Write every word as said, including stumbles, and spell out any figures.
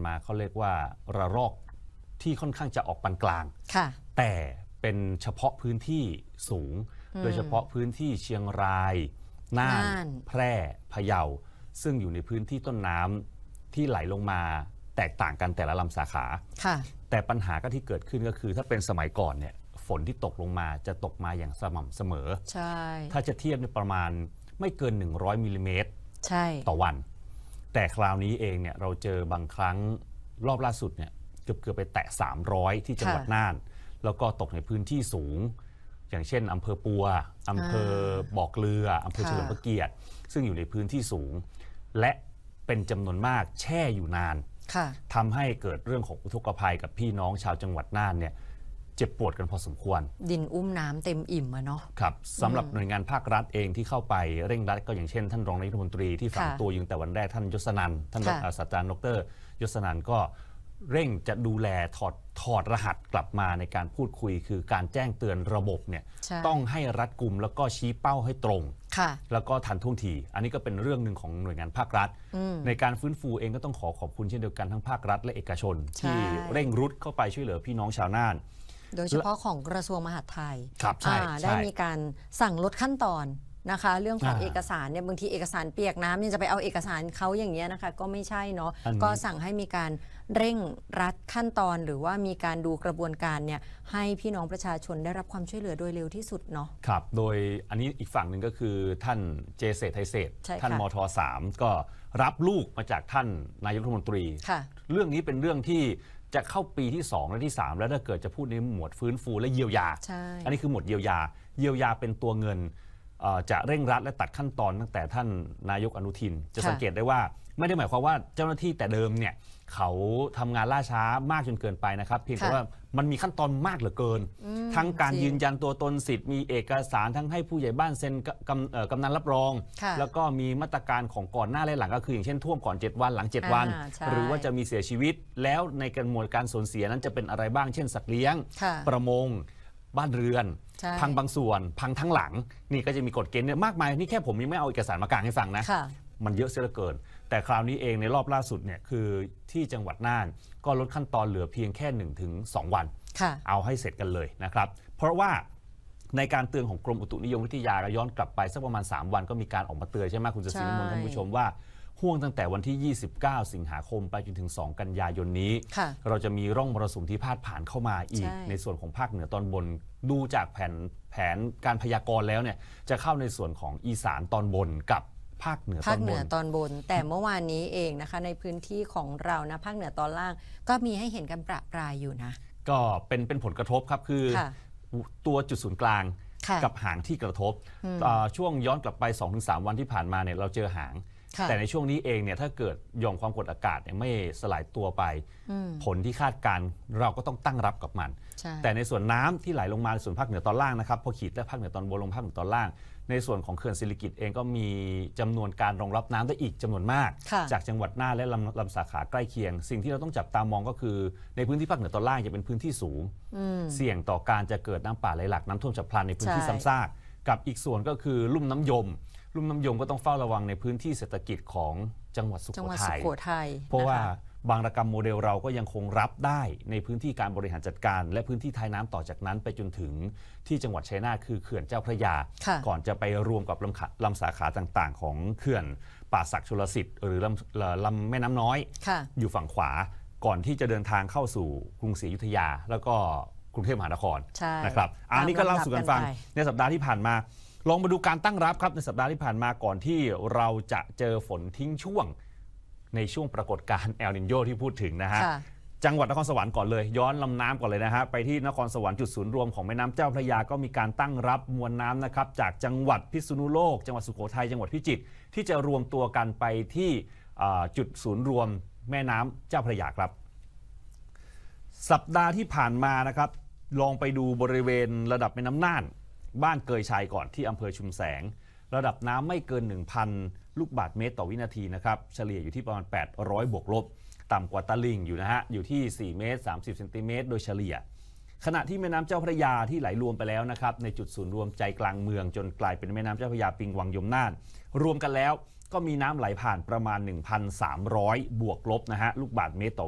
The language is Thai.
มาเขาเรียกว่าระลอกที่ค่อนข้างจะออกปานกลางแต่เป็นเฉพาะพื้นที่สูงโดยเฉพาะพื้นที่เชียงรายน่านแพร่พะเยาซึ่งอยู่ในพื้นที่ต้นน้ำที่ไหลลงมาแตกต่างกันแต่ละลำสาขาแต่ปัญหาก็ที่เกิดขึ้นก็คือถ้าเป็นสมัยก่อนเนี่ยฝนที่ตกลงมาจะตกมาอย่างสม่ำเสมอถ้าจะเทียบในประมาณไม่เกินหนึ่งร้อยมิลลิเมตรต่อวันแต่คราวนี้เองเนี่ยเราเจอบางครั้งรอบล่าสุดเนี่ยเกือบเกือบไปแตะสามร้อยที่จังหวัดน่านแล้วก็ตกในพื้นที่สูงอย่างเช่นอำเภอปัวอำเภอบ่อเกลืออำเภอเฉลิมพระเกียรติซึ่งอยู่ในพื้นที่สูงและเป็นจำนวนมากแช่อยู่นานทำให้เกิดเรื่องของอุทกภัยกับพี่น้องชาวจังหวัดน่านเนี่ยเจ็บปวดกันพอสมควรดินอุ้มน้ำเต็มอิ่มอะเนาะครับสำหรับหน่วยงานภาครัฐเองที่เข้าไปเร่งรัดก็อย่างเช่นท่านรองนายกรัฐมนตรีที่ฝังตัวอยู่แต่วันแรกท่านยศนันท์ท่านศาสตราจารย์ดรยศนันท์ก็เร่งจะดูแลถอดถอดรหัสกลับมาในการพูดคุยคือการแจ้งเตือนระบบเนี่ยต้องให้รัดกุมแล้วก็ชี้เป้าให้ตรงแล้วก็ทันท่วงทีอันนี้ก็เป็นเรื่องหนึ่งของหน่วยงานภาครัฐในการฟื้นฟูเองก็ต้องขอขอบคุณเช่นเดียวกันทั้งภาครัฐและเอกชนที่เร่งรุดเข้าไปช่วยเหลือพี่น้องชาวน่านโดยเฉพาะของกระทรวงมหาดไทยได้มีการสั่งลดขั้นตอนนะคะเรื่องของเอกสารเนี่ยบางทีเอกสารเปียกน้ำเนี่ยจะไปเอาเอกสารเขาอย่างเงี้ยนะคะก็ไม่ใช่เนาะก็สั่งให้มีการเร่งรัดขั้นตอนหรือว่ามีการดูกระบวนการเนี่ยให้พี่น้องประชาชนได้รับความช่วยเหลือโดยเร็วที่สุดเนาะครับโดยอันนี้อีกฝั่งหนึ่งก็คือท่านเจเศรษฐ์ไทยเศรษฐ์ท่านมทสามก็รับลูกมาจากท่านนายกรัฐมนตรีเรื่องนี้เป็นเรื่องที่จะเข้าปีที่สองและที่สามแล้วถ้าเกิดจะพูดในหมวดฟื้นฟูและเยียวยาอันนี้คือหมวดเยียวยาเยียวยาเป็นตัวเงินจะเร่งรัดและตัดขั้นตอนตั้งแต่ท่านนายกอนุทินจะสังเกตได้ว่าไม่ได้หมายความว่าเจ้าหน้าที่แต่เดิมเนี่ยเขาทำงานล่าช้ามากจนเกินไปนะครับเพียงแต่ว่ามันมีขั้นตอนมากเหลือเกินทั้งการยืนยันตัวตนสิทธิ์มีเอกสารทั้งให้ผู้ใหญ่บ้านเซ็นกำกำนันรับรองแล้วก็มีมาตรการของก่อนหน้าและหลังก็คืออย่างเช่นท่วมก่อนเจ็ดวันหลังเจ็ดวันหรือว่าจะมีเสียชีวิตแล้วในกระบวนการสูญเสียนั้นจะเป็นอะไรบ้างเช่นสัตว์เลี้ยงประมงบ้านเรือนพังบางส่วนพังทั้งหลังนี่ก็จะมีกฎเกณฑ์เนี่ยมากมายนี่แค่ผมยังไม่เอาเอกสารมากางให้ฟังนะมันเยอะเสียเหลือเกินแต่คราวนี้เองในรอบล่าสุดเนี่ยคือที่จังหวัดน่านก็ลดขั้นตอนเหลือเพียงแค่ หนึ่งถึงสอง วันเอาให้เสร็จกันเลยนะครับเพราะว่าในการเตือนของกรมอุตุนิยมวิทยาย้อนกลับไปสักประมาณสามวันก็มีการออกมาเตือนใช่ไหมคุณศรีนวลท่านผู้ชมว่าห่วงตั้งแต่วันที่ยี่สิบเก้าสิงหาคมไปจนถึงสองกันยายนนี้เราจะมีร่องมรสุมที่พาดผ่านเข้ามาอีกในส่วนของภาคเหนือตอนบนดูจากแผนแผนการพยากรณ์แล้วเนี่ยจะเข้าในส่วนของอีสานตอนบนกับภาคเหนือภาคเหนือตอนบนแต่เมื่อวานนี้เองนะคะในพื้นที่ของเรานะภาคเหนือตอนล่างก็มีให้เห็นกันประปรายอยู่นะก็เป็นเป็นผลกระทบครับคือตัวจุดศูนย์กลางกับหางที่กระทบช่วงย้อนกลับไป สองถึงสาม วันที่ผ่านมาเนี่ยเราเจอหางแต่ในช่วงนี้เองเนี่ยถ้าเกิดหย่อมความกดอากาศเนี่ยไม่สลายตัวไปผลที่คาดการเราก็ต้องตั้งรับกับมันแต่ในส่วนน้ำที่ไหลลงมาในส่วนภาคเหนือตอนล่างนะครับพอขีดและภาคเหนือตอนบนลงภาคเหนือตอนล่างในส่วนของเขื่อนศิริกิติ์เองก็มีจำนวนการรองรับน้ำได้อีกจำนวนมากจากจังหวัดน่านและลำลำสาขาใกล้เคียงสิ่งที่เราต้องจับตามองก็คือในพื้นที่ภาคเหนือตอนล่างจะเป็นพื้นที่สูงเสี่ยงต่อการจะเกิดน้ำป่าไหลหลากน้ำท่วมฉับพลันในพื้นที่ซ้ำซากกับอีกส่วนก็คือลุ่มน้ำยมลุ่มน้ำยมก็ต้องเฝ้าระวังในพื้นที่เศรษฐกิจของจังหวัดสุโขทัยเพราะว่าบางระกรรมโมเดลเราก็ยังคงรับได้ในพื้นที่การบริหารจัดการและพื้นที่ท้ายน้ำต่อจากนั้นไปจนถึงที่จังหวัดชัยนาทคือเขื่อนเจ้าพระยาก่อนจะไปรวมกับลำลำสาขาต่างๆของเขื่อนป่าสักชลสิทธิ์หรือลำลำแม่น้ำน้อยอยู่ฝั่งขวาก่อนที่จะเดินทางเข้าสู่กรุงศรีอยุธยาแล้วก็กรุงเทพมหานครนะครับอันนี้ก็เล่าสู่กันฟังในสัปดาห์ที่ผ่านมาลองมาดูการตั้งรับครับในสัปดาห์ที่ผ่านมาก่อนที่เราจะเจอฝนทิ้งช่วงในช่วงปรากฏการณ์แอลนิโญที่พูดถึงนะฮะจังหวัดนครสวรรค์ก่อนเลยย้อนลำน้ำก่อนเลยนะฮะไปที่นครสวรรค์จุดศูนย์รวมของแม่น้ำเจ้าพระยาก็มีการตั้งรับมวลน้ำนะครับจากจังหวัดพิษณุโลกจังหวัดสุโขทัยจังหวัดพิจิตรที่จะรวมตัวกันไปที่จุดศูนย์รวมแม่น้ำเจ้าพระยาครับสัปดาห์ที่ผ่านมานะครับลองไปดูบริเวณระดับแม่น้ำน่านบ้านเกยชัยก่อนที่อำเภอชุมแสงระดับน้ำไม่เกิน หนึ่งพัน ลูกบาศก์เมตรต่อวินาทีนะครับเฉลี่ยอยู่ที่ประมาณแปดร้อยบวกลบต่ำกว่าตลิ่งอยู่นะฮะอยู่ที่สี่เมตรสามสิบเซนติเมตรโดยเฉลี่ยขณะที่แม่น้ำเจ้าพระยาที่ไหลรวมไปแล้วนะครับในจุดศูนย์รวมใจกลางเมืองจนกลายเป็นแม่น้ำเจ้าพระยาปิงวังยมน่านรวมกันแล้วก็มีน้ำไหลผ่านประมาณ หนึ่งพันสามร้อย บวกลบนะฮะลูกบาศก์เมตรต่อ